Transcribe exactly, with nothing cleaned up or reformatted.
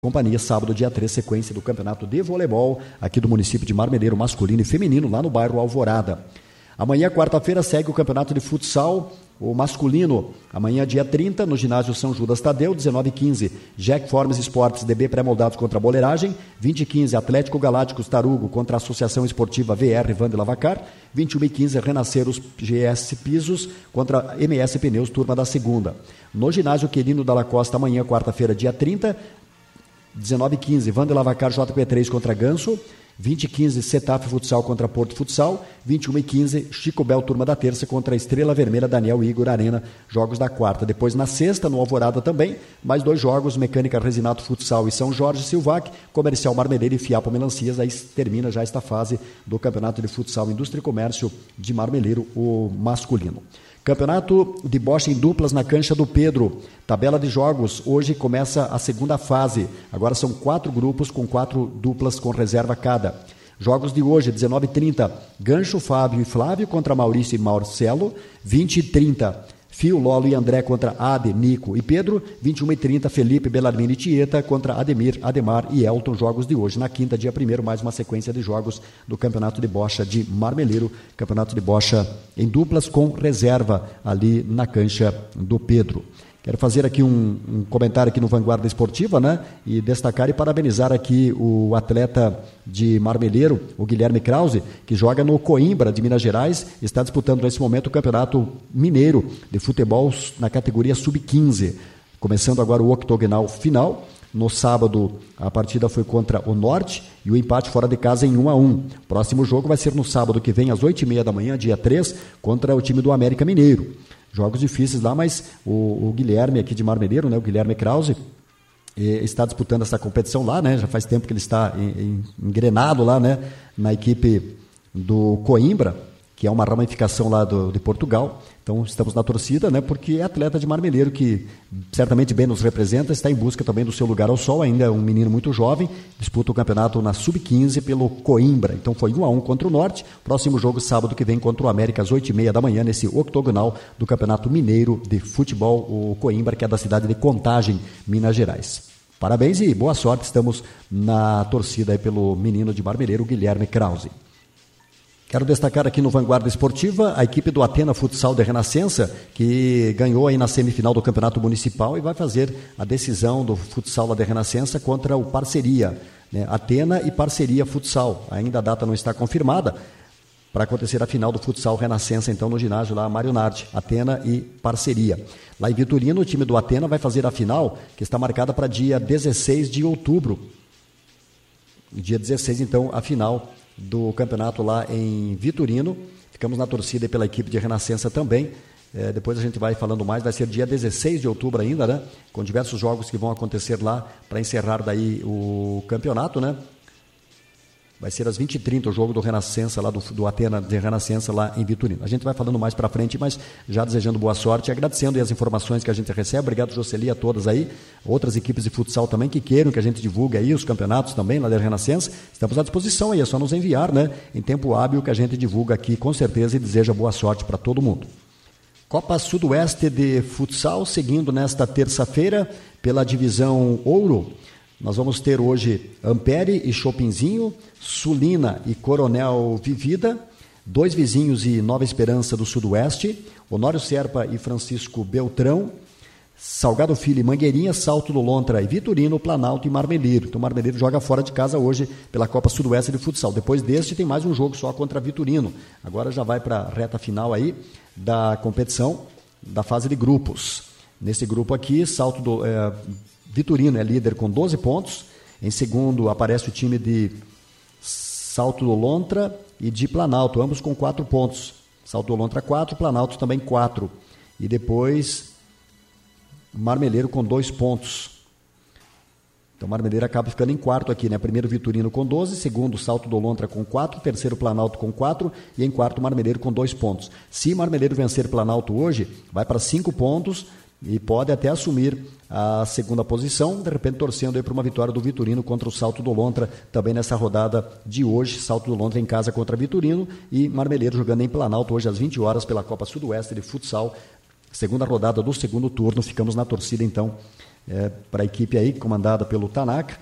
Companhia, sábado, dia três, sequência do campeonato de voleibol aqui do município de Marmeleiro, masculino e feminino, lá no bairro Alvorada. Amanhã, quarta-feira, segue o campeonato de futsal, o masculino. Amanhã, dia trinta, no ginásio São Judas Tadeu, dezenove e quinze, Jack Formes Esportes D B pré-moldados contra a Boleiragem, vinte e quinze, Atlético Galácticos Tarugo contra a Associação Esportiva V R Vande Lavacar, vinte e uma e quinze, Renasceros G S Pisos contra M S Pneus, turma da segunda. No ginásio Quirino Dalla Costa, amanhã, quarta-feira, dia trinta, dezenove e quinze, Vande Lavacar J P três contra Ganso, vinte e quinze, Setaf Futsal contra Porto Futsal, vinte e uma e quinze, Chico Bel, turma da terça, contra a Estrela Vermelha, Daniel Igor Arena, jogos da quarta. Depois, na sexta, no Alvorada também, mais dois jogos, Mecânica Resinato Futsal e São Jorge Silvac, Comercial Marmeleiro e Fiapo Melancias. Aí termina já esta fase do Campeonato de Futsal, Indústria e Comércio de Marmeleiro, o masculino. Campeonato de bocha em duplas na cancha do Pedro. Tabela de jogos, hoje começa a segunda fase. Agora são quatro grupos com quatro duplas com reserva cada. Jogos de hoje, dezenove e trinta, Gancho, Fábio e Flávio contra Maurício e Marcelo. vinte e trinta, Fio, Lolo e André contra Ade, Nico e Pedro. vinte e uma e trinta, Felipe, Belarmino e Tieta contra Ademir, Ademar e Elton. Jogos de hoje. Na quinta, dia primeiro, mais uma sequência de jogos do Campeonato de Bocha de Marmeleiro. Campeonato de Bocha em duplas com reserva ali na cancha do Pedro. Quero fazer aqui um, um comentário aqui no Vanguarda Esportiva, né? E destacar e parabenizar aqui o atleta de Marmeleiro, o Guilherme Krause, que joga no Coimbra de Minas Gerais, está disputando nesse momento o Campeonato Mineiro de Futebol na categoria sub quinze. Começando agora o octogonal final. No sábado, a partida foi contra o Norte e o empate fora de casa em um a um. Próximo jogo vai ser no sábado que vem, às oito e meia da manhã, dia três, contra o time do América Mineiro. Jogos difíceis lá, mas o, o Guilherme aqui de Marmeleiro, né, o Guilherme Krause, eh, está disputando essa competição lá, né, já faz tempo que ele está em, em, engrenado lá, né, na equipe do Coimbra, que é uma ramificação lá do, de Portugal. Então estamos na torcida, né, porque é atleta de Marmeleiro que certamente bem nos representa, está em busca também do seu lugar ao sol, ainda é um menino muito jovem, disputa o campeonato na sub quinze pelo Coimbra. Então foi um a um contra o Norte, próximo jogo sábado que vem contra o América às oito e meia da manhã, nesse octogonal do Campeonato Mineiro de Futebol, o Coimbra, que é da cidade de Contagem, Minas Gerais. Parabéns e boa sorte, estamos na torcida aí pelo menino de Marmeleiro, Guilherme Krause. Quero destacar aqui no Vanguarda Esportiva a equipe do Atena Futsal de Renascença, que ganhou aí na semifinal do Campeonato Municipal e vai fazer a decisão do futsal lá de Renascença contra o Parceria, né? Atena e Parceria Futsal. Ainda a data não está confirmada para acontecer a final do futsal Renascença, então no ginásio lá, Mário Nardi, Atena e Parceria. Lá em Vitorino, o time do Atena vai fazer a final, que está marcada para dia dezesseis de outubro. Dia dezesseis, então, a final do campeonato lá em Vitorino. Ficamos na torcida pela equipe de Renascença também. É, depois a gente vai falando mais, vai ser dia dezesseis de outubro ainda, né? Com diversos jogos que vão acontecer lá para encerrar daí o campeonato, né? Vai ser às vinte e trinta o jogo do Renascença, lá do, do Atena de Renascença, lá em Vitorino. A gente vai falando mais para frente, mas já desejando boa sorte e agradecendo as informações que a gente recebe. Obrigado, Jocely, a todas aí. Outras equipes de futsal também que queiram que a gente divulgue aí os campeonatos também, lá da Renascença. Estamos à disposição aí, é só nos enviar, né? Em tempo hábil que a gente divulga aqui, com certeza, e deseja boa sorte para todo mundo. Copa Sudoeste de Futsal, seguindo nesta terça-feira pela divisão Ouro. Nós vamos ter hoje Ampere e Chopinzinho, Sulina e Coronel Vivida, Dois Vizinhos e Nova Esperança do Sudoeste, Honório Serpa e Francisco Beltrão, Salgado Filho e Mangueirinha, Salto do Lontra e Vitorino, Planalto e Marmeleiro. Então Marmeleiro joga fora de casa hoje pela Copa Sudoeste de Futsal. Depois deste tem mais um jogo só contra Vitorino. Agora já vai para a reta final aí da competição da fase de grupos. Nesse grupo aqui, Salto do... É, Vitorino é líder com doze pontos. Em segundo aparece o time de Salto do Lontra e de Planalto, ambos com quatro pontos. Salto do Lontra quatro, Planalto também quatro. E depois Marmeleiro com dois pontos. Então Marmeleiro acaba ficando em quarto aqui, né? Primeiro Vitorino com doze, segundo Salto do Lontra com quatro, terceiro Planalto com quatro e em quarto Marmeleiro com dois pontos. Se Marmeleiro vencer Planalto hoje, vai para cinco pontos e pode até assumir a segunda posição, de repente torcendo aí para uma vitória do Vitorino contra o Salto do Lontra, também nessa rodada de hoje. Salto do Lontra em casa contra Vitorino e Marmeleiro jogando em Planalto hoje às vinte horas pela Copa Sudoeste de Futsal, segunda rodada do segundo turno. Ficamos na torcida então é, para a equipe aí, comandada pelo Tanaka.